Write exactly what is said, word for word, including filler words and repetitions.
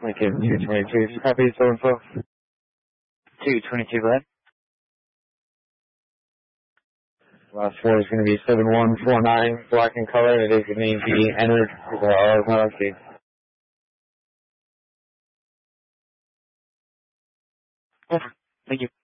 Lincoln two twenty-two, copy, so info. two twenty-two, go ahead. Last four is going to be seven one four nine, black in color. It is going to be entered with our R F C. Over. Thank you.